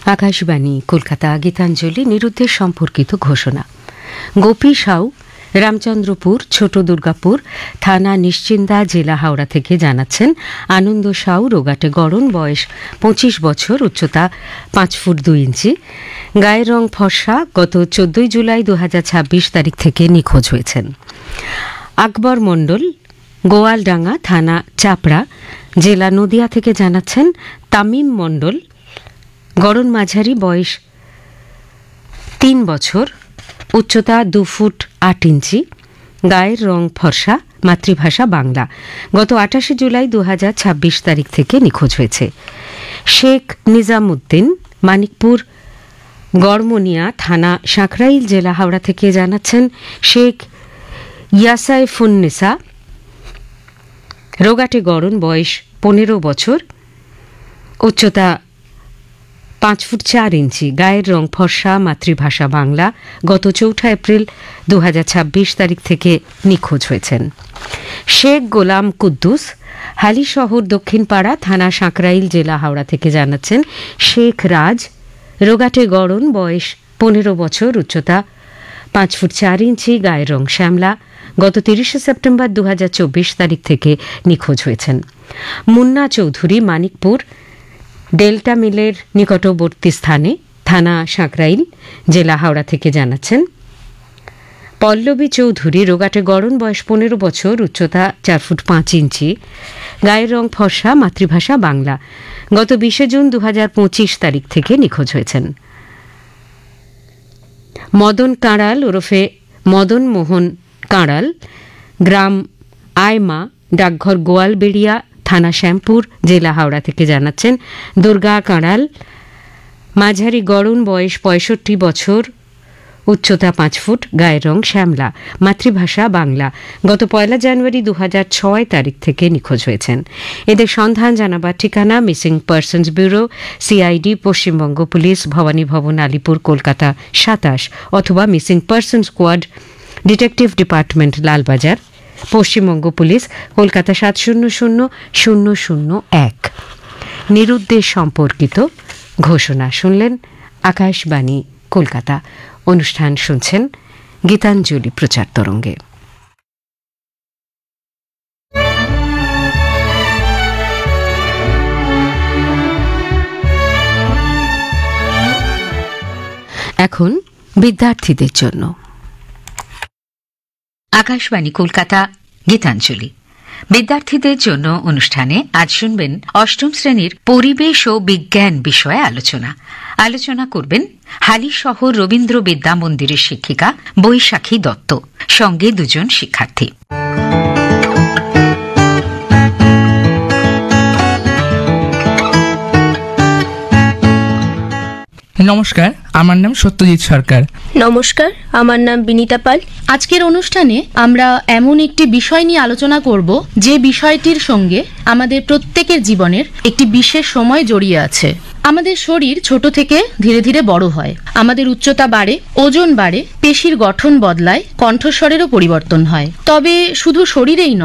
আকাশবাণী কলকাতা গীতাঞ্জলি নিরুদ্দেশ সম্পর্কিত ঘোষণা। গোপী সাউ রামচন্দ্রপুর ছোট দুর্গাপুর থানা নিশ্চিন্দা জেলা হাওড়া থেকে জানাচ্ছেন আনন্দ সাউ রোগাটে গড়ন, বয়স 25 বছর, উচ্চতা 5 ফুট 2 ইঞ্চি, গায়ের রং ফর্সা, গত 14 জুলাই 2026 তারিখ থেকে নিখোঁজ হয়েছেন। আকবর মণ্ডল গোয়ালডাঙ্গা থানা চাপড়া জেলা নদিয়া থেকে জানাচ্ছেন তামিম মণ্ডল গড়ন মাঝারি, বয়স 3 বছর, উচ্চতা 2 ফুট 8 ইঞ্চি, গায়ের রং ফর্সা, মাতৃভাষা বাংলা, গত 28 জুলাই 2026 তারিখ থেকে নিখোঁজ হয়েছে। শেখ নিজামুদ্দিন মানিকপুর গড়মনিয়া থানা সাঁকরাইল জেলা হাওড়া থেকে জানাচ্ছেন শেখ ইয়াসাইফুন্নেসা রোগাটে গড়ন, বয়স 15 বছর, উচ্চতা 5 ফুট 4 ইঞ্চি, গায়ের রং ফর্সা, মাতৃভাষা বাংলা, গত 4 এপ্রিল 2026 তারিখ থেকে নিখোঁজ হয়েছেন। শেখ গোলাম কুদ্দুস হালিশহর দক্ষিণপাড়া থানা সাঁকরাইল জেলা হাওড়া থেকে জানাচ্ছেন শেখ রাজ রোগাটে গড়ন, বয়স 15 বছর, উচ্চতা 5 ফুট 4 ইঞ্চি, গায়ের রং শ্যামলা, গত 30 সেপ্টেম্বর 2024 তারিখ থেকে নিখোঁজ হয়েছেন। মুন্না চৌধুরী মানিকপুর ডেল্টা মিলের নিকটবর্তী স্থানে থানা সাঁকরাইল জেলা হাওড়া থেকে জানাচ্ছেন পল্লবী চৌধুরী রোগাটে গড়ন, বয়স 15 বছর, উচ্চতা 4 ফুট 5 ইঞ্চি, গায়ের রং ফর্সা, মাতৃভাষা বাংলা, গত 20 জুন 2025 তারিখ থেকে নিখোঁজ হয়েছেন। মদন কাঁড়াল ওরফে মদন মোহন কাঁড়াল গ্রাম আয়মা ডাকঘর গোয়ালবেড়িয়া থানা শ্যামপুর জেলা হাওড়া থেকে জানাচ্ছেন দুর্গা কাঁড়াল মাঝারি গড়ন, বয়স 65 বছর, উচ্চতা 5 ফুট, গায়ের রং শ্যামলা, মাতৃভাষা বাংলা, গত 1 জানুয়ারি 2006 তারিখ থেকে নিখোঁজ হয়েছেন। এদের সন্ধান জানাবার ঠিকানা missing persons bureau, CID, Paschimbanga police, Bhabani ভবন, আলিপুর, কলকাতা 27, অথবা missing person squad, detective department, Lalbazar, Paschimbanga police, Kolkata 700001। নিরুদ্দেশ সম্পর্কিত ঘোষণা শুনলেন। আকাশবাণী কলকাতা। অনুষ্ঠান শুনছেন গীতাঞ্জলি প্রচার তরঙ্গে। এখন বিদ্যার্থীদের জন্য আকাশবাণী কলকাতা গীতাঞ্জলি বিদ্যার্থীদের জন্য অনুষ্ঠানে আজ শুনবেন 8ম শ্রেণীর পরিবেশ ও বিজ্ঞান বিষয়ে আলোচনা করবেন হালিশহর রবীন্দ্র বিদ্যা মন্দিরের শিক্ষিকা বৈশাখী দত্ত, সঙ্গে 2 জন শিক্ষার্থী। নমস্কার, আমার নাম সত্যজিৎ সরকার। নমস্কার, আমার নাম বিনীতা পাল। আজকের অনুষ্ঠানে আমরা এমন একটি বিষয় নিয়ে আলোচনা করব যে বিষয়টির সঙ্গে আমাদের প্রত্যেকের জীবনের একটি বিশেষ সময় জড়িয়ে আছে। আমাদের শরীর ছোট থেকে ধীরে ধীরে বড় হয়, আমাদের উচ্চতা বাড়ে, ওজন বাড়ে, পেশির গঠন বদলায়, কণ্ঠস্বরেরও পরিবর্তন হয়। তবে শুধু শরীরেই নয়,